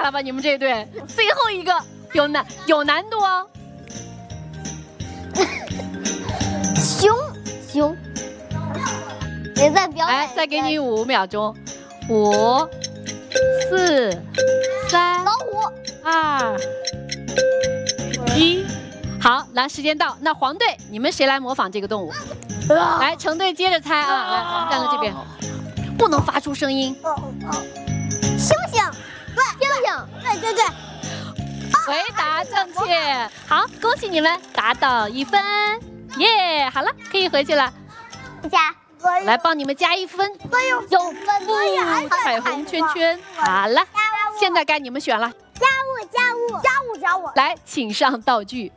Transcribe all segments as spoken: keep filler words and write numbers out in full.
了吧，你们这队最后一个有难有难度哦。 熊熊，你再表演。 来，再给你五秒钟，五、四、三、 老虎、 二、一。好，来，时间到。那黄队，你们谁来模仿这个动物？来，橙队接着猜啊！来，站在这边，不能发出声音。 猩猩，对，猩猩，对对对。 回答正确，好，恭喜你们达到一分，耶！好了，可以回去了。 加， 来帮你们加一分， 有分， 彩虹圈圈。好了，现在该你们选了。 加物，加物，加物，加物。 来，请上道具。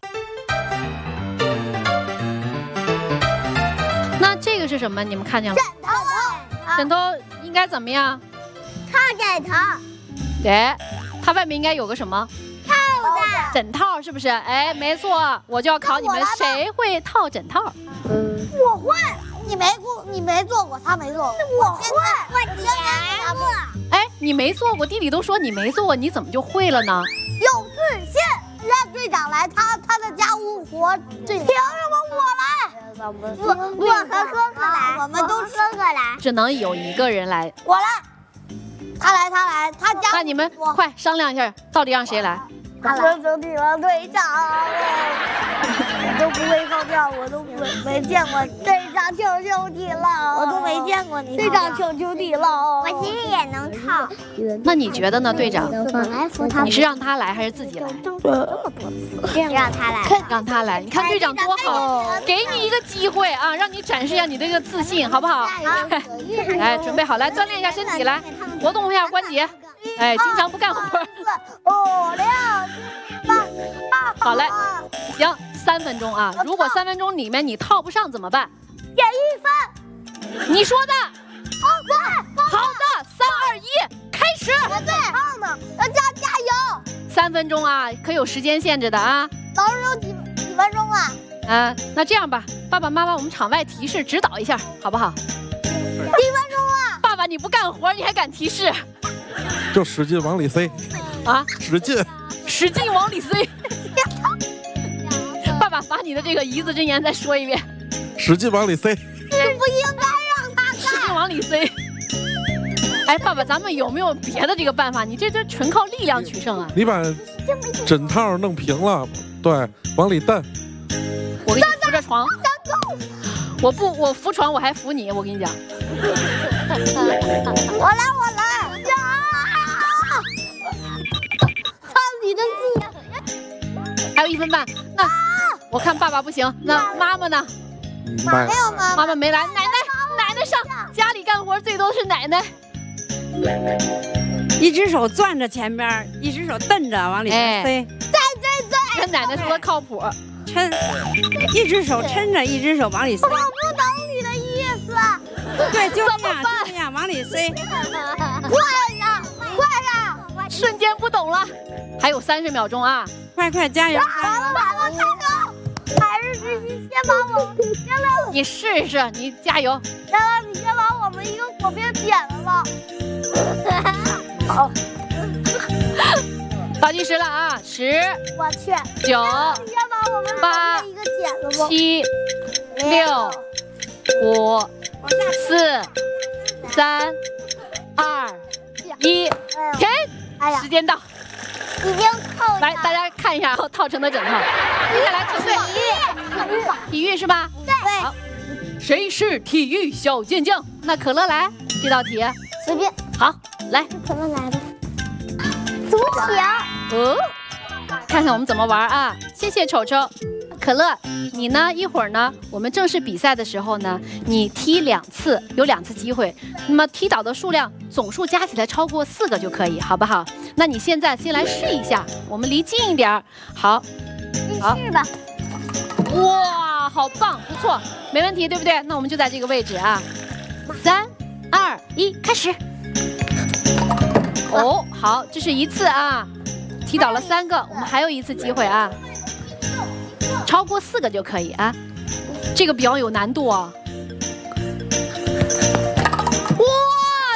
那这个是什么？你们看见了？ 枕头， 枕头应该怎么样？ 套枕头。 对，它外面应该有个什么？ 套子。 枕套是不是？哎，没错，我就要考你们谁会套枕套。 嗯，我会。你没过，你没做过，他没做过。我会，我姐做。 哎，你没做过，弟弟都说你没做过，你怎么就会了呢？ 有自信。让队长来，他他的家务活，凭什么我来？我我和哥哥来，我们都哥哥来， 只能有一个人来。 我来，他来，他来，他家。 那你们快商量一下，到底让谁来？ 他来，求你了，队长。我都不会放假，我都没没见过队长，求求你了，我都没见过你。队长，求求你了，我其实也能套。 那你觉得呢，队长？ 我来扶他。 你是让他来还是自己来？ 这么多次，让他来， 让他来。你看队长多好，给你一个机会啊，让你展示一下你的这个自信，好不好？来，准备好，来锻炼一下身体，来活动一下关节。哎，经常不干活。 五六八。 好嘞，行，三分钟啊。如果三分钟里面你套不上怎么办？ 减一分。 你说的。 好，对， 好的，三二一，开始。 我最好呢，大家加油。 三分钟啊，可有时间限制的啊。 老师有几几分钟啊？ 嗯，那这样吧，爸爸妈妈，我们场外提示指导一下，好不好？ 几分钟啊？ 爸爸你不干活，你还敢提示？ 就使劲往里塞。 啊， 使劲。 使劲往里塞。爸爸，把你的这个一字真言再说一遍。 使劲往里塞。 是不应该让他干。 使劲往里塞。哎，爸爸，咱们有没有别的这个办法？你这这纯靠力量取胜啊！ 你把枕套弄平了，对，往里蹬。 我给你扶着床。我不，我扶床，我还扶你。我跟你讲。 我来，我来。你的字还有一分半，那、啊、我看爸爸不行，那妈妈呢？ 妈没有妈妈， 妈妈没来，奶奶奶奶上，家里干活最多是奶奶。 一只手攥着前边，一只手蹬着往里塞。 对对对， 跟奶奶说的靠谱。 抻，一只手抻着，一只手往里塞。 我不懂你的意思。 对，就这样，就这样往里塞。 快呀，快呀！ 瞬间不懂了。还有三十秒钟啊！ 快快加油！ 完了完了，太高！还是直接先把我先来。 你试试，你加油！ 来来，你先把我们一个果片剪了吧。好。 倒计时了啊！十， 我去， 九， 你先把我们八， 一个剪了吧。 七，六，五，四，三，二，一，停！ 哎呀， 时间到。 已经套来，大家看一下套成的枕头。接下来成队体育， 体育是吧？ 对。 好，谁是体育小健将？那可乐来这道题。 随便。 好，来， 可乐来吧。足球。 哦，看看我们怎么玩啊！谢谢丑丑。可乐，你呢？一会儿呢，我们正式比赛的时候呢，你踢两次，有两次机会。那么踢倒的数量总数加起来超过四个就可以，好不好？那你现在先来试一下，我们离近一点。好， 好，试吧。 哇，好棒，不错，没问题，对不对？那我们就在这个位置啊。三、二、一，开始。哦，好，这是一次啊，踢倒了三个，我们还有一次机会啊。超过四个就可以啊，这个比较有难度哦。